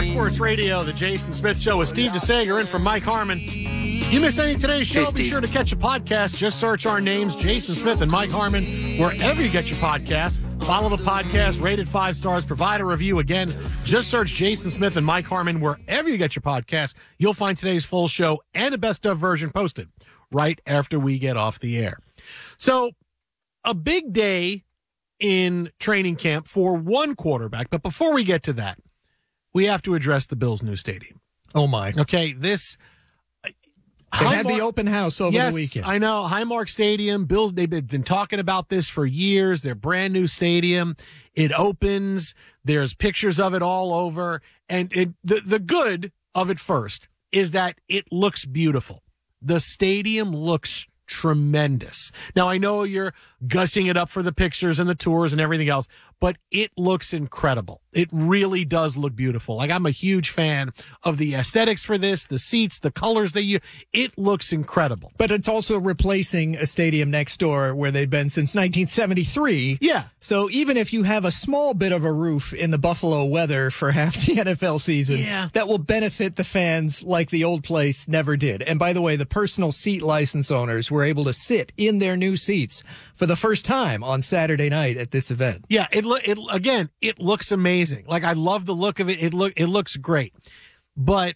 Fox Sports Radio, the Jason Smith Show with Steve DeSager in for Mike Harmon. You miss any of today's show, be sure to catch a podcast. Just search our names, Jason Smith and Mike Harmon, wherever you get your podcast. Follow the podcast, rated 5 stars, provide a review. Again, just search Jason Smith and Mike Harmon wherever you get your podcast. You'll find today's full show and a best of version posted right after we get off the air. So, a big day in training camp for one quarterback. But before we get to that, we have to address the Bills' new stadium. Oh, my. Okay, this... They had the open house over the weekend. I know. Highmark Stadium. Bills, they've been talking about this for years. Their brand new stadium. It opens. There's pictures of it all over. And the good of it first is that it looks beautiful. The stadium looks tremendous. Now, I know you're gushing it up for the pictures and the tours and everything else, but it looks incredible. It really does look beautiful. Like, I'm a huge fan of the aesthetics for this, the seats, the colors that it looks incredible. But it's also replacing a stadium next door where they've been since 1973. Yeah. So even if you have a small bit of a roof in the Buffalo weather for half the NFL season, that will benefit the fans like the old place never did. And by the way, the personal seat license owners were able to sit in their new seats for the first time on Saturday night at this event. Yeah, it looks amazing. Like, I love the look of it. It looks great. But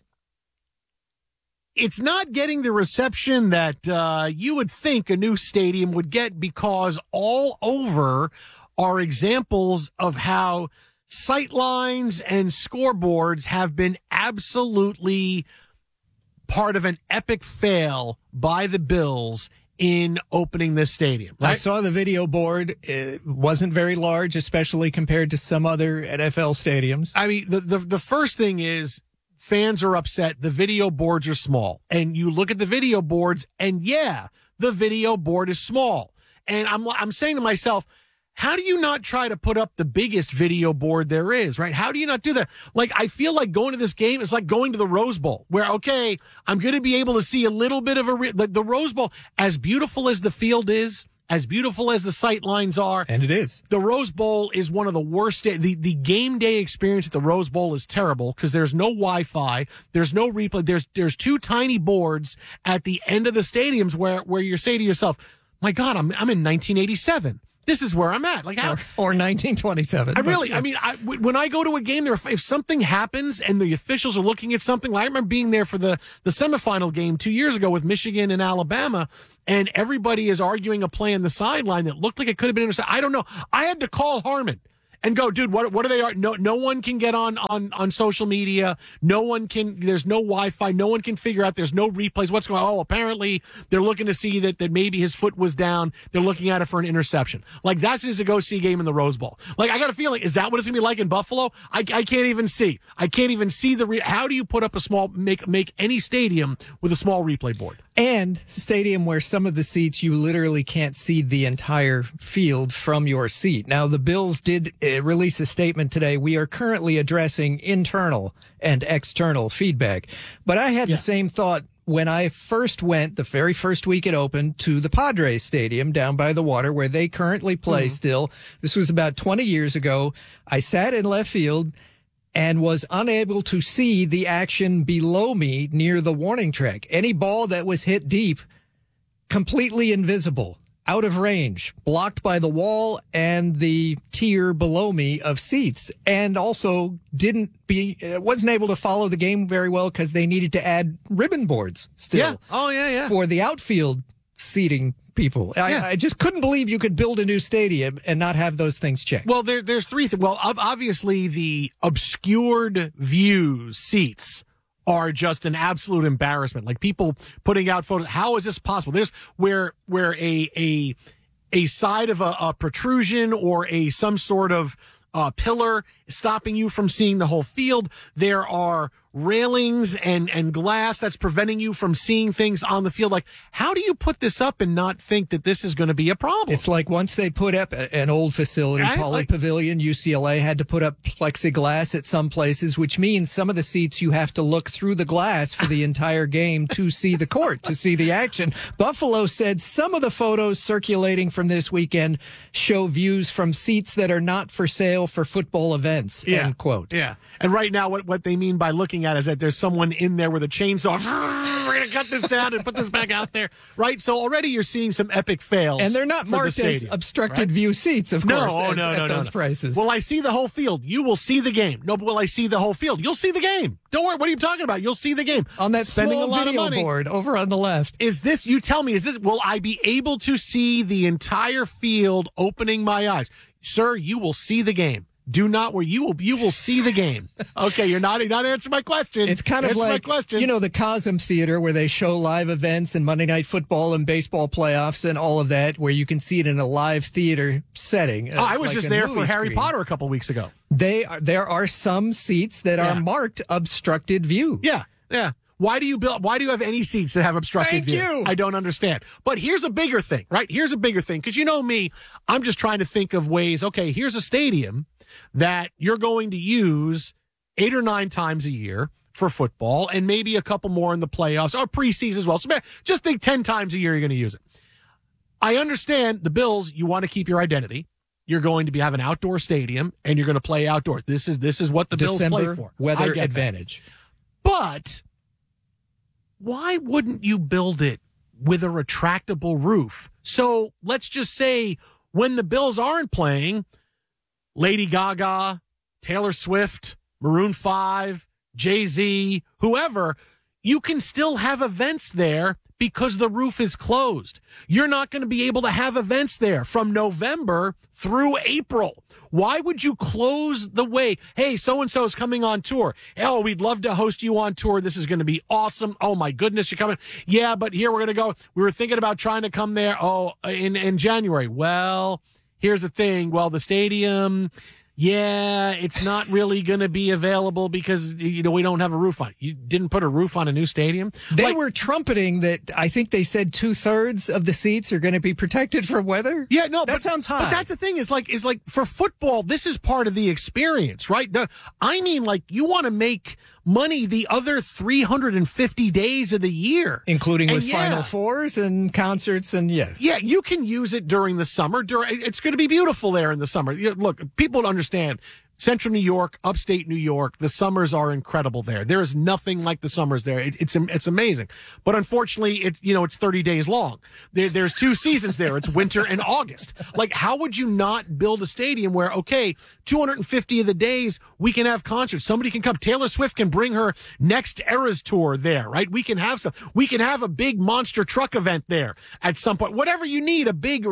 it's not getting the reception that you would think a new stadium would get, because all over are examples of how sightlines and scoreboards have been absolutely part of an epic fail by the Bills in opening this stadium. Right? I saw the video board. It wasn't very large, especially compared to some other NFL stadiums. I mean, the first thing is fans are upset. The video boards are small. And you look at the video boards, and the video board is small. And I'm saying to myself, how do you not try to put up the biggest video board there is, right? How do you not do that? Like, I feel like going to this game is like going to the Rose Bowl, where, okay, I'm going to be able to see a little bit of the Rose Bowl, as beautiful as the field is, as beautiful as the sight lines are. And it is. The Rose Bowl is one of the worst. The game day experience at the Rose Bowl is terrible because there's no Wi-Fi. There's no replay. There's two tiny boards at the end of the stadiums where you say to yourself, my God, I'm in 1987. This is where I'm at. Like, how? Or 1927. When I go to a game, if something happens and the officials are looking at something, like I remember being there for the semifinal game 2 years ago with Michigan and Alabama, and everybody is arguing a play on the sideline that looked like it could have been intercepted. I don't know. I had to call Harmon and go, dude, what are they? No one can get on social media. No one can. There's no Wi-Fi. No one can figure out. There's no replays. What's going on? Oh, apparently they're looking to see that maybe his foot was down. They're looking at it for an interception. Like, that's just a go-see game in the Rose Bowl. Like, I got a feeling, is that what it's going to be like in Buffalo? I can't even see. I can't even see how do you put up a small, make any stadium with a small replay board? And stadium where some of the seats you literally can't see the entire field from your seat. Now, the Bills did release a statement today. We are currently addressing internal and external feedback. But I had the same thought when I first went, the very first week it opened, to the Padres Stadium down by the water where they currently play still. This was about 20 years ago. I sat in left field and was unable to see the action below me near the warning track. Any ball that was hit deep, completely invisible, out of range, blocked by the wall and the tier below me of seats. And also wasn't able to follow the game very well because they needed to add ribbon boards still. For the outfield seating people. I just couldn't believe you could build a new stadium and not have those things checked. Well, there's three things. Well, obviously the obscured views seats are just an absolute embarrassment. Like, people putting out photos. How is this possible? There's where a side of a protrusion or some sort of pillar stopping you from seeing the whole field. There are railings and glass that's preventing you from seeing things on the field. Like, how do you put this up and not think that this is going to be a problem? It's like once they put up an old facility, Poly Pavilion, UCLA had to put up plexiglass at some places, which means some of the seats you have to look through the glass for the entire game to see the court, to see the action. Buffalo said some of the photos circulating from this weekend show views from seats that are not for sale for football events, end quote. Yeah. And right now, what they mean by looking at is that there's someone in there with a chainsaw. We're going to cut this down and put this back out there. Right? So already you're seeing some epic fails. And they're not marked as obstructed view seats, of course, at those prices. Will I see the whole field? You will see the game. No, but will I see the whole field? You'll see the game. Don't worry. What are you talking about? You'll see the game. On that Spending small a lot video of money. board over on the left. Is this, you tell me, will I be able to see the entire field opening my eyes? Sir, you will see the game. Do not where you will see the game. Okay, you're not answering my question. It's kind of like, the Cosm Theater where they show live events and Monday Night Football and baseball playoffs and all of that, where you can see it in a live theater setting. I was just there for Harry Potter a couple weeks ago. There are some seats that are marked obstructed view. Yeah. Why do you have any seats that have obstructed view? Thank you. I don't understand. But here's a bigger thing, right? Here's a bigger thing. Because you know me, I'm just trying to think of ways. Okay, here's a stadium that you're going to use 8 or 9 times a year for football and maybe a couple more in the playoffs or preseason as well. So just think 10 times a year you're going to use it. I understand the Bills, you want to keep your identity. You're going to have an outdoor stadium and you're going to play outdoors. This is what the Bills play for. Weather advantage. But why wouldn't you build it with a retractable roof? So let's just say when the Bills aren't playing, Lady Gaga, Taylor Swift, Maroon 5, Jay-Z, whoever, you can still have events there because the roof is closed. You're not going to be able to have events there from November through April. Why would you close the way? Hey, so-and-so is coming on tour. Oh, we'd love to host you on tour. This is going to be awesome. Oh, my goodness, you're coming. Yeah, but here we're going to go. We were thinking about trying to come there, in January. Well, here's the thing. Well, the stadium, it's not really going to be available because, we don't have a roof on it. You didn't put a roof on a new stadium? They were trumpeting that. I think they said 2/3 of the seats are going to be protected from weather. Yeah, no, that sounds high. But that's the thing is like for football, this is part of the experience, right? You want to make money the other 350 days of the year, including with Final Fours and concerts and you can use it during the summer. It's going to be beautiful there in the summer. Look, people don't understand. Central New York, upstate New York, the summers are incredible there. There is nothing like the summers there. It's amazing. But unfortunately, it's 30 days long. There's 2 seasons there. It's winter and August. Like, how would you not build a stadium where, 250 of the days we can have concerts. Somebody can come. Taylor Swift can bring her Next Eras tour there, right? We can have stuff. We can have a big monster truck event there at some point. Whatever you need, a big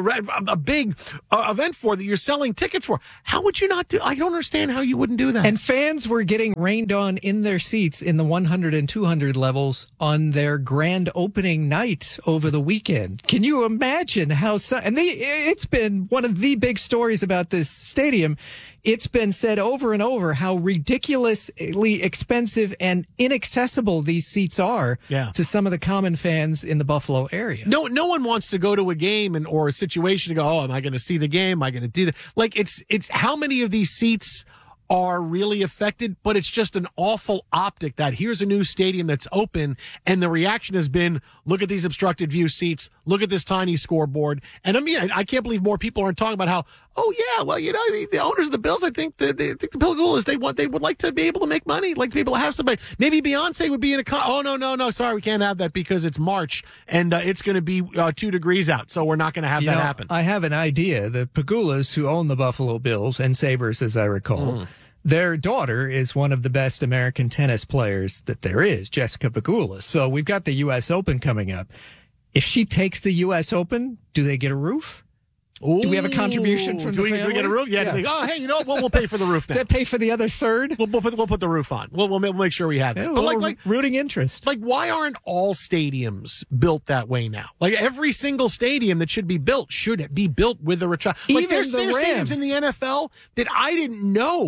event for that you're selling tickets for. How would you not do? I don't understand how you wouldn't do that. And fans were getting rained on in their seats in the 100 and 200 levels on their grand opening night over the weekend. Can you imagine how? It's been one of the big stories about this stadium. It's been said over and over how ridiculously expensive and inaccessible these seats are to some of the common fans in the Buffalo area. No one wants to go to a game or a situation to go, am I going to see the game? Am I going to do that? Like, it's how many of these seats are really affected, but it's just an awful optic that here's a new stadium that's open, and the reaction has been, look at these obstructed view seats, look at this tiny scoreboard. And I can't believe more people aren't talking about how, the owners of the Bills, I think the Bills, they would like to be able to make money, like to be able to have somebody. Maybe Beyonce would be in no, sorry, we can't have that because it's March and it's going to be 2 degrees out, so we're not going to have that happen. I have an idea. The Pegulas, who own the Buffalo Bills and Sabres, as I recall, their daughter is one of the best American tennis players that there is, Jessica Pegula. So we've got the U.S. Open coming up. If she takes the U.S. Open, do they get a roof? Ooh. Do we have a contribution from the family? Do we get a roof? Yeah. Hey, we'll pay for the roof now. Does that pay for the other third? We'll put the roof on. We'll make sure we have it. Yeah, but rooting interest. Like, why aren't all stadiums built that way now? Like, every single stadium that should be built should be built with a retract. Like, there's stadiums in the NFL that I didn't know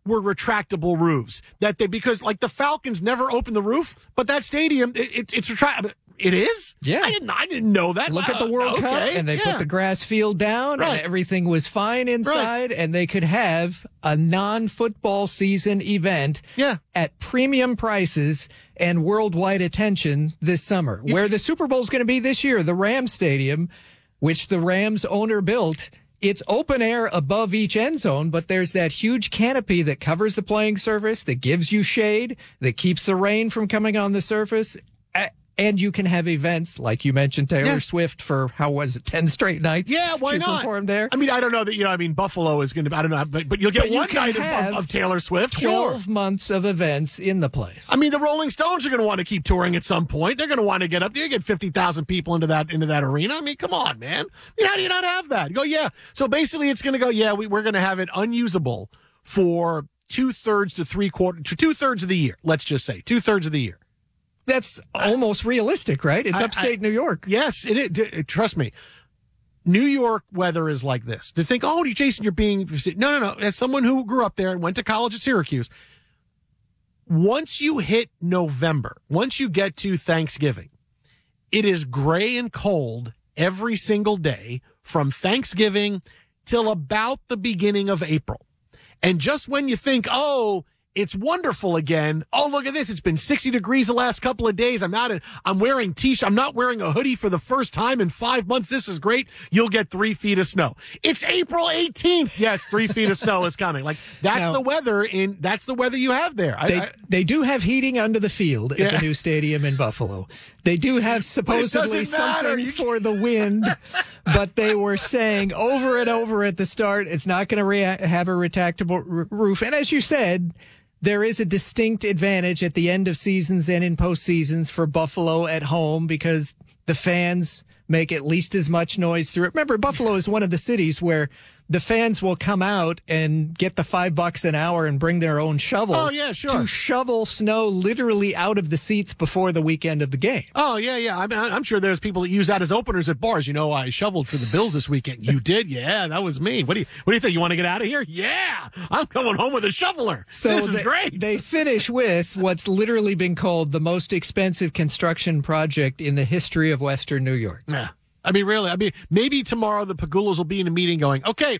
were retractable roofs. Because like the Falcons never opened the roof, but that stadium, it's retractable. It is? Yeah. I didn't know that. Look at the World Cup, and they put the grass field down, and everything was fine inside, and they could have a non-football season event at premium prices and worldwide attention this summer. Where the Super Bowl is going to be this year, the Rams Stadium, which the Rams owner built, it's open air above each end zone, but there's that huge canopy that covers the playing surface, that gives you shade, that keeps the rain from coming on the surface. And you can have events, like you mentioned, Taylor Swift for, 10 straight nights? Yeah, why not? Perform there. I mean, I don't know that, Buffalo is going to, I don't know, but you'll get one night of Taylor Swift. 12 months of events in the place. I mean, the Rolling Stones are going to want to keep touring at some point. They're going to want to get up. You get 50,000 people into that arena. I mean, come on, man. I mean, how do you not have that? You go, yeah. So basically it's going to go, we're going to have it unusable for 2/3 to 3/4 to 2/3 of the year. Let's just say 2/3 of the year. That's almost realistic, right? It's upstate New York. Yes, it is. Trust me. New York weather is like this. To think, Jason, you're being... No. As someone who grew up there and went to college at Syracuse, once you hit November, once you get to Thanksgiving, it is gray and cold every single day from Thanksgiving till about the beginning of April. And just when you think, it's wonderful again. Oh, look at this. It's been 60 degrees the last couple of days. I'm wearing t-shirt. I'm not wearing a hoodie for the first time in 5 months. This is great. You'll get 3 feet of snow. It's April 18th. Yes, 3 feet of snow is coming. Like that's the weather you have there. They do have heating under the field at the new stadium in Buffalo. They do have supposedly something for the wind, but they were saying over and over at the start, it's not going to have a retractable roof. And as you said, there is a distinct advantage at the end of seasons and in postseasons for Buffalo at home because the fans make at least as much noise through it. Remember, Buffalo is one of the cities where the fans will come out and get the $5 an hour and bring their own shovel. Oh, yeah, sure. To shovel snow literally out of the seats before the weekend of the game. Oh, yeah. I mean, I'm sure there's people that use that as openers at bars. I shoveled for the Bills this weekend. You did? Yeah, that was me. What do you think? You want to get out of here? Yeah, I'm going home with a shoveler. So this is great. They finish with what's literally been called the most expensive construction project in the history of Western New York. Yeah. I mean, really. I mean, maybe tomorrow the Pagulas will be in a meeting going, okay,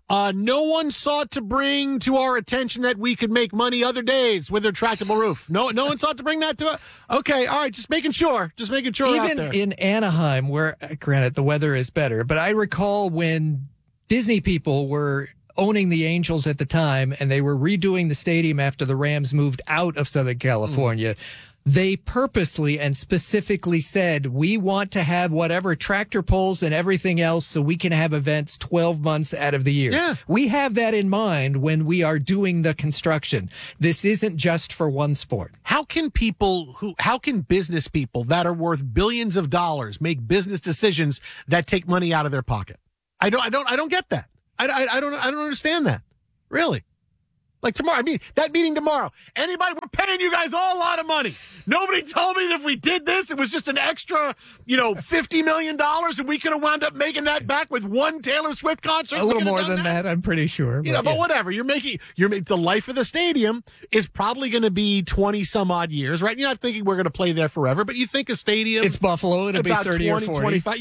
no one sought to bring to our attention that we could make money other days with a retractable roof. No one sought to bring that to us. Okay, all right, just making sure. Even out there. In Anaheim, where, granted, the weather is better, but I recall when Disney people were owning the Angels at the time and they were redoing the stadium after the Rams moved out of Southern California. They purposely and specifically said, we want to have whatever tractor pulls and everything else so we can have events 12 months out of the year. Yeah. We have that in mind when we are doing the construction. This isn't just for one sport. How can business people that are worth billions of dollars make business decisions that take money out of their pocket? I don't get that. I don't understand that. Really. Like tomorrow, that meeting tomorrow. We're paying you guys all a lot of money. Nobody told me that if we did this, it was just an extra, $50 million and we could have wound up making that back with one Taylor Swift concert. A little more than that, I'm pretty sure. But whatever. You're making the life of the stadium is probably going to be 20 some odd years, right? You're not thinking we're going to play there forever, but you think a stadium. It's Buffalo. It'll be 30 or 40. 25,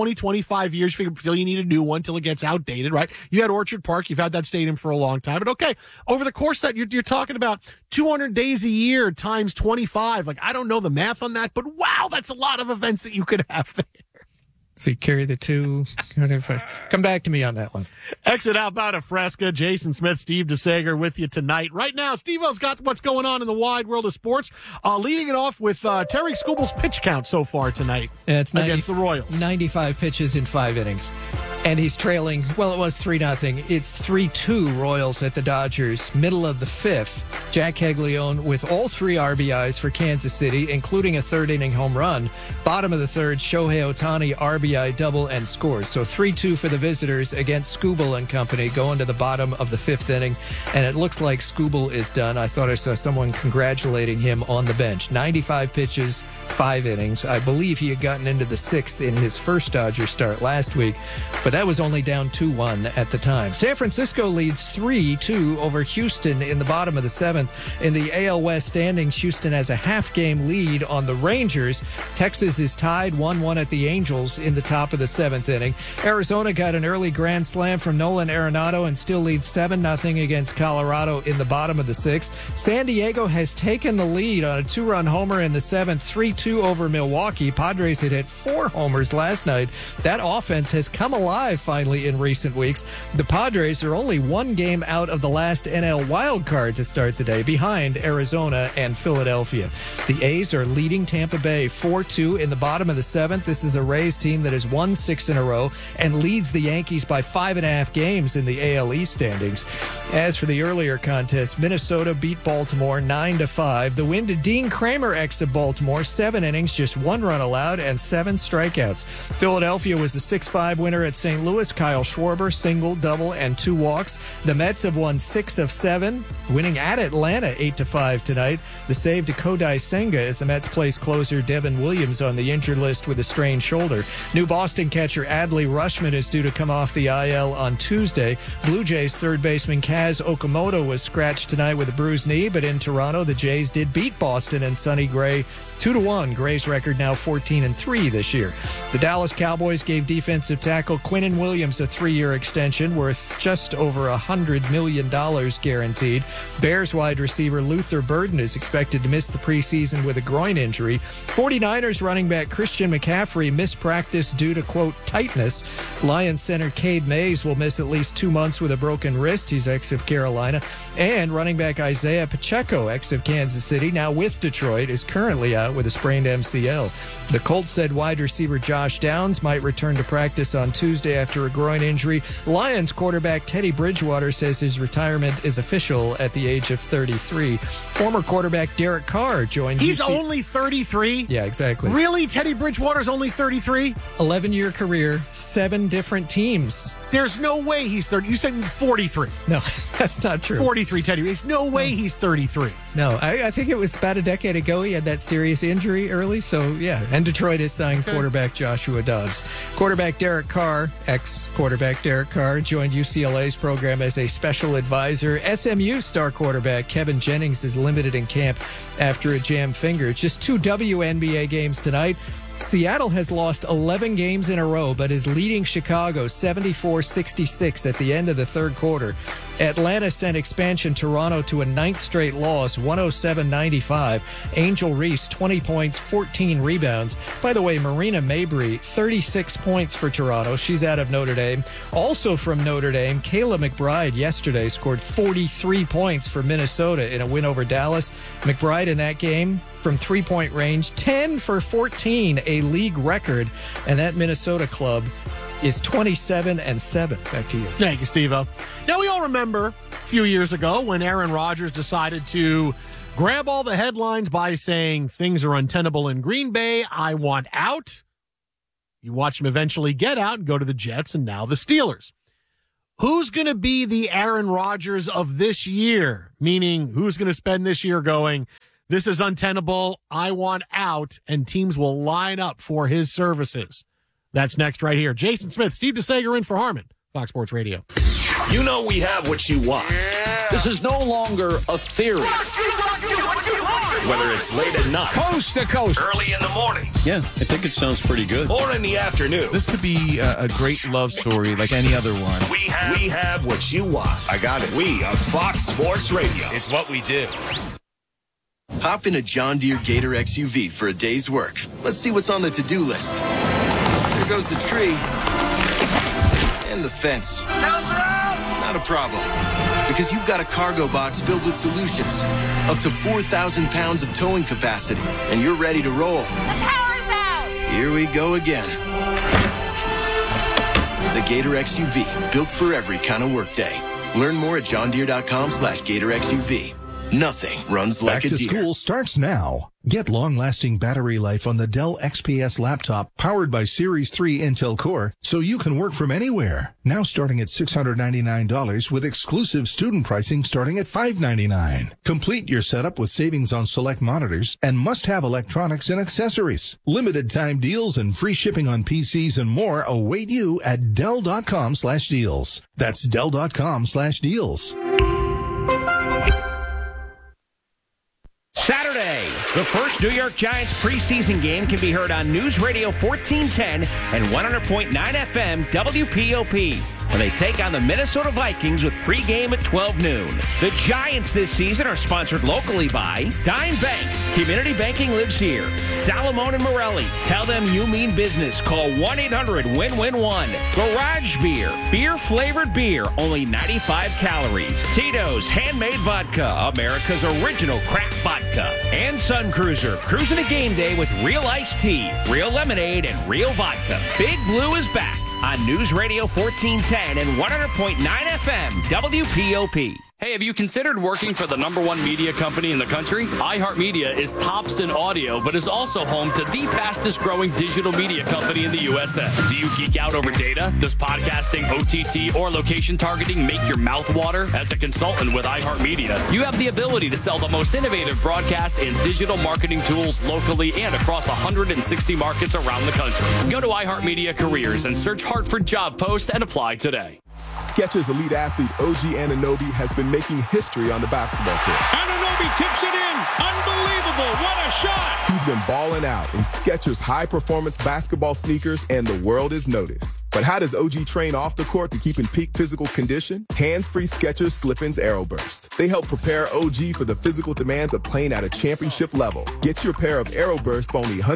25 years. Feel you need a new one till it gets outdated, right? You had Orchard Park. You've had that stadium for a long time, but okay. Over the course that you're talking about 200 days a year times 25. Like, I don't know the math on that, but wow, that's a lot of events that you could have there. So you carry the two. Come back to me on that one. Exit Outbound of Fresca. Jason Smith, Steve DeSager with you tonight. Right now, Steve-O's got what's going on in the wide world of sports. Leading it off with Terry Scooble's pitch count so far tonight against the Royals. 95 pitches in 5 innings. And he's trailing, it was 3-0. It's 3-2 Royals at the Dodgers, middle of the 5th. Jack Caglione with all 3 RBIs for Kansas City, including a 3rd-inning home run. Bottom of the 3rd, Shohei Ohtani, RBI double and scores. So 3-2 for the visitors against Scooble and company, going to the bottom of the 5th inning. And it looks like Scooble is done. I thought I saw someone congratulating him on the bench. 95 pitches, 5 innings. I believe he had gotten into the 6th in his first Dodger start last week. But that was only down 2-1 at the time. San Francisco leads 3-2 over Houston in the bottom of the 7th. In the AL West standings, Houston has a half-game lead on the Rangers. Texas is tied 1-1 at the Angels in the top of the 7th inning. Arizona got an early grand slam from Nolan Arenado and still leads 7-0 against Colorado in the bottom of the 6th. San Diego has taken the lead on a 2-run homer in the 7th, 3-2 over Milwaukee. Padres had hit 4 homers last night. That offense has come alive finally in recent weeks. The Padres are only 1 game out of the last NL wild card to start the day, behind Arizona and Philadelphia. The A's are leading Tampa Bay 4-2 in the bottom of the 7th. This is a Rays team that has won 6 in a row and leads the Yankees by 5.5 games in the AL East standings. As for the earlier contest, Minnesota beat Baltimore 9-5. The win to Dean Kramer ex of Baltimore, 7 innings, just 1 run allowed and 7 strikeouts. Philadelphia was the 6-5 winner at St. Louis. Kyle Schwarber, single, double, and 2 walks. The Mets have won 6 of 7, winning at Atlanta 8-5 tonight. The save to Kodai Senga as the Mets place closer Devin Williams on the injured list with a strained shoulder. New Boston catcher Adley Rutschman is due to come off the IL on Tuesday. Blue Jays third baseman Kaz Okamoto was scratched tonight with a bruised knee, but in Toronto, the Jays did beat Boston and Sonny Gray 2-1. Gray's record now 14-3 this year. The Dallas Cowboys gave defensive tackle Quinnen Williams a 3-year extension worth just over $100 million guaranteed. Bears wide receiver Luther Burden is expected to miss the preseason with a groin injury. 49ers running back Christian McCaffrey missed practice due to, quote, tightness. Lions center Cade Mays will miss at least 2 months with a broken wrist. He's ex of Carolina. And running back Isaiah Pacheco, ex of Kansas City, now with Detroit, is currently out with a sprained MCL. The Colts said wide receiver Josh Downs might return to practice on Tuesday after a groin injury. Lions quarterback Teddy Bridgewater says his retirement is official at the age of 33. Former quarterback Derek Carr joined He's only 33? Yeah, exactly. Really? Teddy Bridgewater's only 33? 11-year career, 7 different teams. There's no way he's 30. You said 43. No, that's not true. 43, Teddy. There's no way he's 33. No, I think it was about a decade ago he had that serious injury early. So, yeah. And Detroit has signed quarterback Joshua Dobbs. Quarterback Derek Carr, ex-quarterback Derek Carr, joined UCLA's program as a special advisor. SMU star quarterback Kevin Jennings is limited in camp after a jammed finger. Just 2 WNBA games tonight. Seattle has lost 11 games in a row, but is leading Chicago 74-66 at the end of the third quarter. Atlanta sent expansion Toronto to a 9th straight loss, 107-95. Angel Reese, 20 points, 14 rebounds. By the way, Marina Mabry, 36 points for Toronto. She's out of Notre Dame. Also from Notre Dame, Kayla McBride yesterday scored 43 points for Minnesota in a win over Dallas. McBride in that game from 3-point range, 10 for 14, a league record. And that Minnesota club is 27-7. Back to you. Thank you, Steve-O. Now, we all remember a few years ago when Aaron Rodgers decided to grab all the headlines by saying things are untenable in Green Bay. I want out. You watch him eventually get out and go to the Jets and now the Steelers. Who's going to be the Aaron Rodgers of this year? Meaning, who's going to spend this year going, this is untenable, I want out, and teams will line up for his services. That's next right here. Jason Smith, Steve DeSager in for Harmon, Fox Sports Radio. You know we have what you want. Yeah. This is no longer a theory. Whether it's late at night, coast to coast, early in the mornings, yeah, I think it sounds pretty good. Or in the afternoon. This could be a great love story like any other one. We have what you want. I got it. We are Fox Sports Radio. It's what we do. Hop in a John Deere Gator XUV for a day's work. Let's see what's on the to-do list. There goes the tree. And the fence. Not a problem. Because you've got a cargo box filled with solutions. Up to 4,000 pounds of towing capacity. And you're ready to roll. The power's out! Here we go again. The Gator XUV. Built for every kind of workday. Learn more at johndeere.com/GatorXUV. Nothing runs Back like a to deer. school starts now. Get long-lasting battery life on the Dell XPS laptop powered by Series 3 Intel Core so you can work from anywhere. Now starting at $699 with exclusive student pricing starting at $599. Complete your setup with savings on select monitors and must-have electronics and accessories. Limited time deals and free shipping on PCs and more await you at Dell.com/deals. That's Dell.com/deals. Saturday, the first New York Giants preseason game can be heard on News Radio 1410 and 100.9 FM WPOP. When they take on the Minnesota Vikings with pregame at 12 noon. The Giants this season are sponsored locally by Dime Bank. Community banking lives here. Salomon and Morelli. Tell them you mean business. Call 1-800-WIN-WIN-1. Garage Beer. Beer-flavored beer. Only 95 calories. Tito's Handmade Vodka. America's original craft vodka. And Sun Cruiser. Cruising a game day with real iced tea, real lemonade, and real vodka. Big Blue is back on News Radio 1410 and 100.9 FM WPOP. Hey, have you considered working for the #1 media company in the country? iHeartMedia is tops in audio, but is also home to the fastest growing digital media company in the USA. Do you geek out over data? Does podcasting, OTT, or location targeting make your mouth water? As a consultant with iHeartMedia, you have the ability to sell the most innovative broadcast and digital marketing tools locally and across 160 markets around the country. Go to iHeartMedia Careers and search Hartford job post and apply today. Skechers elite athlete OG Anunoby has been making history on the basketball court. Anunoby tips it in. Unbelievable. What a shot. He's been balling out in Skechers high-performance basketball sneakers, and the world is noticed. But how does OG train off the court to keep in peak physical condition? Hands-free Skechers Slip-ins Aeroburst. They help prepare OG for the physical demands of playing at a championship level. Get your pair of Aeroburst for only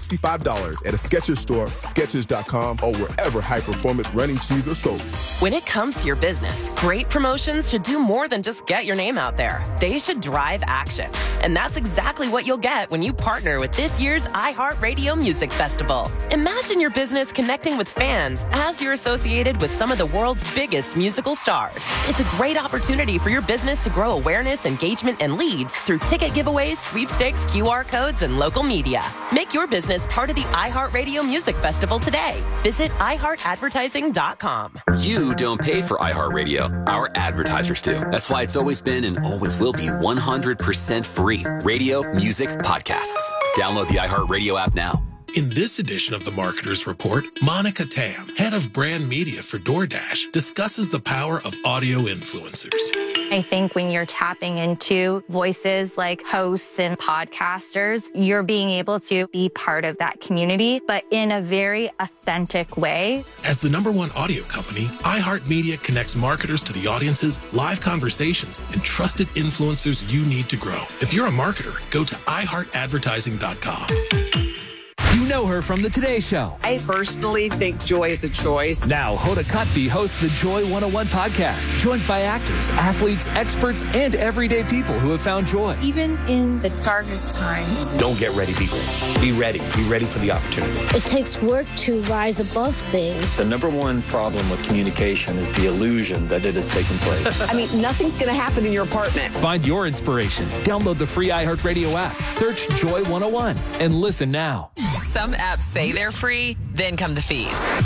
$165 at a Skechers store, Skechers.com, or wherever high-performance running shoes are sold. When it comes to your business, great promotions should do more than just get your name out there. They should drive action. And that's exactly what you'll get when you partner with this year's iHeartRadio Music Festival. Imagine your business connecting with fans as you're associated with some of the world's biggest musical stars. It's a great opportunity for your business to grow awareness, engagement, and leads through ticket giveaways, sweepstakes, QR codes, and local media. Make your business part of the iHeartRadio Music Festival today. Visit iHeartAdvertising.com. You don't pay for iHeartRadio. Our advertisers do. That's why it's always been and always will be 100% free. Radio, music, podcasts. Download the iHeartRadio app now. In this edition of the Marketer's Report, Monica Tam, head of brand media for DoorDash, discusses the power of audio influencers. I think when you're tapping into voices like hosts and podcasters, you're being able to be part of that community, but in a very authentic way. As the #1 audio company, iHeartMedia connects marketers to the audiences, live conversations, and trusted influencers you need to grow. If you're a marketer, go to iHeartAdvertising.com. You know her from the Today Show. I personally think joy is a choice. Now, Hoda Kotb hosts the Joy 101 podcast, joined by actors, athletes, experts, and everyday people who have found joy. Even in the darkest times. Don't get ready, people. Be ready. Be ready for the opportunity. It takes work to rise above things. The #1 problem with communication is the illusion that it has taken place. I mean, nothing's going to happen in your apartment. Find your inspiration. Download the free iHeartRadio app. Search Joy 101 and listen now. Some apps say they're free, then come the fees.